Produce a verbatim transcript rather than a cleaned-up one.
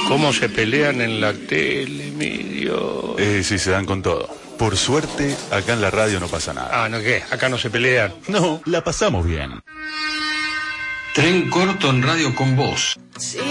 ¿Cómo se pelean en la tele, mi Dios? Eh, sí, se dan con todo. Por suerte, acá en la radio no pasa nada. Ah, ¿no qué? Acá no se pelean. No, la pasamos bien. Tren corto en Radio con Vos. Sí.